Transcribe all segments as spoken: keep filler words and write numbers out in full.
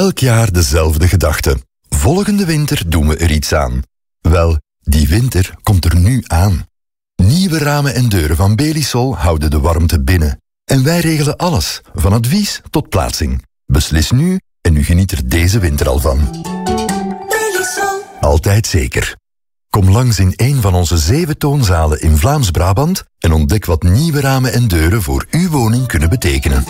Elk jaar dezelfde gedachte. Volgende winter doen we er iets aan. Wel, die winter komt er nu aan. Nieuwe ramen en deuren van Belisol houden de warmte binnen. En wij regelen alles, van advies tot plaatsing. Beslis nu en u geniet er deze winter al van. Belisol. Altijd zeker. Kom langs in een van onze zeven toonzalen in Vlaams-Brabant en ontdek wat nieuwe ramen en deuren voor uw woning kunnen betekenen.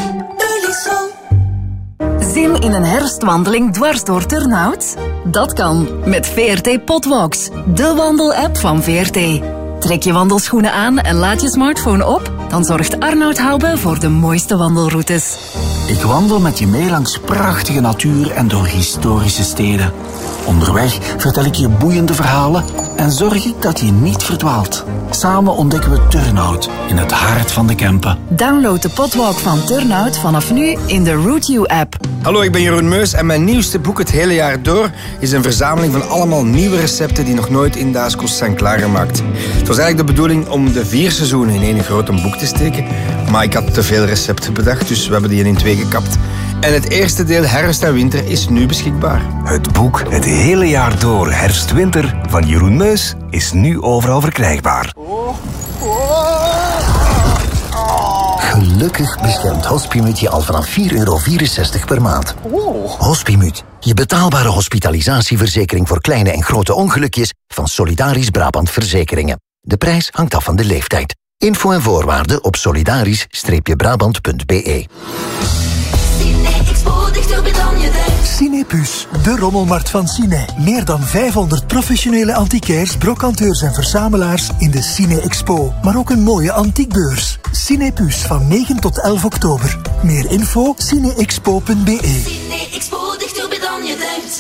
Zin in een herfstwandeling dwars door Turnhout? Dat kan met V R T Potwalks, de wandelapp van V R T. Trek je wandelschoenen aan en laat je smartphone op, dan zorgt Arnoud Hoube voor de mooiste wandelroutes. Ik wandel met je mee langs prachtige natuur en door historische steden. Onderweg vertel ik je boeiende verhalen en zorg ik dat je niet verdwaalt. Samen ontdekken we Turnhout in het hart van de Kempen. Download de Potwalk van Turnhout vanaf nu in de Route You app. Hallo, ik ben Jeroen Meus en mijn nieuwste boek Het Hele Jaar Door is een verzameling van allemaal nieuwe recepten die nog nooit in Daaskost zijn klaargemaakt. Het was eigenlijk de bedoeling om de vier seizoenen in één grote boek te steken, maar ik had te veel recepten bedacht, dus we hebben die in twee gekapt. En het eerste deel Herfst en Winter is nu beschikbaar. Het boek Het Hele Jaar Door Herfst-Winter van Jeroen Meus is nu overal verkrijgbaar. Gelukkig beschermt Hospimut je al vanaf vier euro vierenzestig per maand. Hospimut, je betaalbare hospitalisatieverzekering voor kleine en grote ongelukjes van Solidarisch Brabant Verzekeringen. De prijs hangt af van de leeftijd. Info en voorwaarden op solidarisch brabant punt b e. Cinepus, de rommelmarkt van Cine. Meer dan vijfhonderd professionele antiquairs, brocanteurs en verzamelaars in de Cine Expo. Maar ook een mooie antiekbeurs. Cinepus van negen tot elf oktober. Meer info cineexpo punt b e. Cine Expo, dichterbij dan je denkt.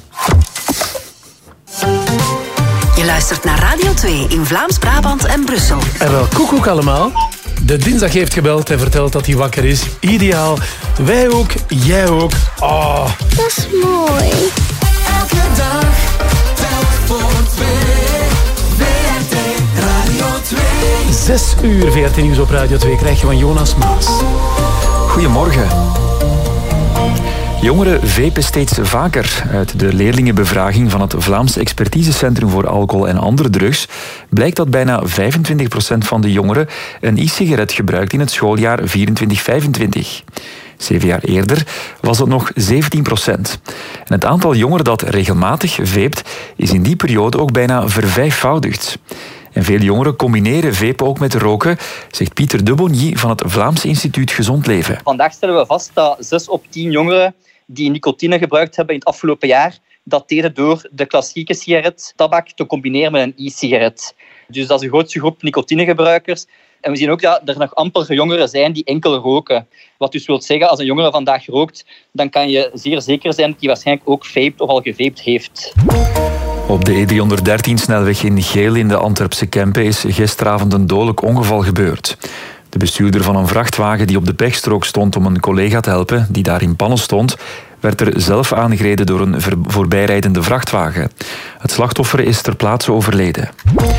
Je luistert naar Radio twee in Vlaams-Brabant en Brussel. En wel, koekoek allemaal. De dinsdag heeft gebeld en vertelt dat hij wakker is. Ideaal. Wij ook, jij ook. Oh. Dat is mooi. Elke dag, telk voor twee. V R T Radio twee. Zes uur V R T Nieuws op Radio twee krijg je van Jonas Maas. Goedemorgen. Jongeren vapen steeds vaker. Uit de leerlingenbevraging van het Vlaams Expertisecentrum voor Alcohol en Andere Drugs blijkt dat bijna vijfentwintig procent van de jongeren een e-sigaret gebruikt in het schooljaar vierentwintig vijfentwintig. Zeven jaar eerder was het nog zeventien procent. En het aantal jongeren dat regelmatig vapt is in die periode ook bijna vervijfvoudigd. En veel jongeren combineren vapen ook met roken, zegt Pieter de Bonny van het Vlaams Instituut Gezond Leven. Vandaag stellen we vast dat zes op tien jongeren die nicotine gebruikt hebben in het afgelopen jaar, dat deden door de klassieke sigaret, tabak, te combineren met een e-sigaret. Dus dat is de grootste groep nicotinegebruikers. En we zien ook dat er nog amper jongeren zijn die enkel roken. Wat dus wil zeggen, als een jongere vandaag rookt, dan kan je zeer zeker zijn dat hij waarschijnlijk ook vaped of al gevaped heeft. Op de E driehonderddertien-snelweg in Geel in de Antwerpse Kempen is gisteravond een dodelijk ongeval gebeurd. De bestuurder van een vrachtwagen die op de pechstrook stond om een collega te helpen, die daar in pannen stond, werd er zelf aangereden door een voorbijrijdende vrachtwagen. Het slachtoffer is ter plaatse overleden.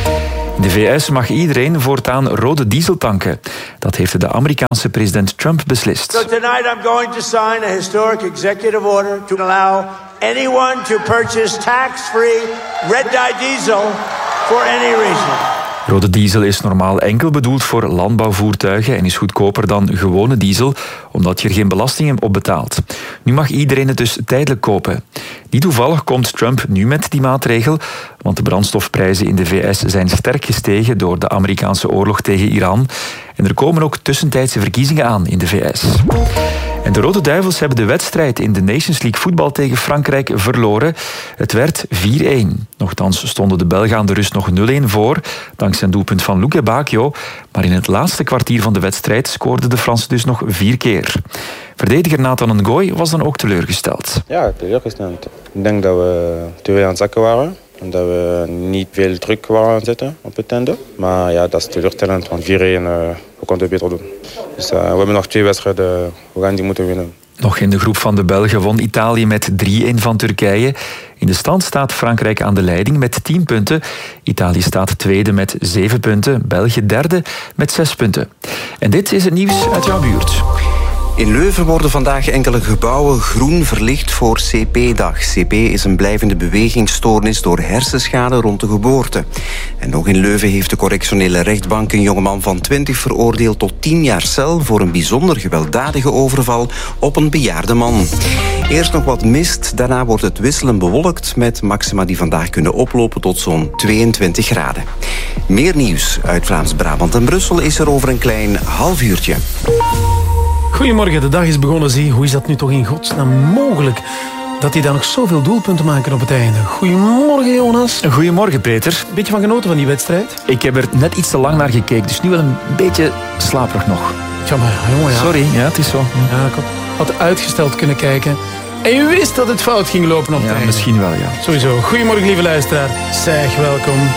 In de V S mag iedereen voortaan rode diesel tanken. Dat heeft de Amerikaanse president Trump beslist. So tonight I'm going to sign a historic executive order to allow anyone to purchase tax-free red dye diesel for any reason. Rode diesel is normaal enkel bedoeld voor landbouwvoertuigen en is goedkoper dan gewone diesel, omdat je er geen belastingen op betaalt. Nu mag iedereen het dus tijdelijk kopen. Niet toevallig komt Trump nu met die maatregel, want de brandstofprijzen in de V S zijn sterk gestegen door de Amerikaanse oorlog tegen Iran. En er komen ook tussentijdse verkiezingen aan in de V S. En de Rode Duivels hebben de wedstrijd in de Nations League voetbal tegen Frankrijk verloren. Het werd vier-een. Nochtans stonden de Belgen aan de rust nog nul-een voor, dankzij een doelpunt van Luke Bacchio. Maar in het laatste kwartier van de wedstrijd scoorden de Fransen dus nog vier keer. Verdediger Nathan Ngoy was dan ook teleurgesteld. Ja, teleurgesteld. Ik denk dat we te veel aan het zakken waren. En dat we niet veel druk waren aan het zetten op het einde. Maar ja, dat is teleurstellend, want vier-een, uh, we konden het beter doen. Dus uh, we hebben nog twee wedstrijden, we gaan die moeten winnen. Nog in de groep van de Belgen won Italië met drie-een van Turkije. In de stand staat Frankrijk aan de leiding met tien punten. Italië staat tweede met zeven punten. België derde met zes punten. En dit is het nieuws uit jouw buurt. In Leuven worden vandaag enkele gebouwen groen verlicht voor C P-dag. C P is een blijvende bewegingsstoornis door hersenschade rond de geboorte. En nog in Leuven heeft de correctionele rechtbank een jongeman van twintig veroordeeld tot tien jaar cel voor een bijzonder gewelddadige overval op een bejaarde man. Eerst nog wat mist, daarna wordt het wisselend bewolkt met maxima die vandaag kunnen oplopen tot zo'n tweeëntwintig graden. Meer nieuws uit Vlaams-Brabant en Brussel is er over een klein half uurtje. Goedemorgen, de dag is begonnen. Zie, hoe is dat nu toch in godsnaam mogelijk dat hij daar nog zoveel doelpunten maken op het einde? Goedemorgen, Jonas. Goedemorgen, Peter. Beetje van genoten van die wedstrijd? Ik heb er net iets te lang naar gekeken, dus nu wel een beetje slaperig nog. Ja, maar jongen, ja. Sorry, ja, het is zo. Ja, ik had uitgesteld kunnen kijken. En je wist dat het fout ging lopen op het ja, einde. Misschien wel, ja. Sowieso. Goedemorgen, lieve luisteraar. Zeg, welkom.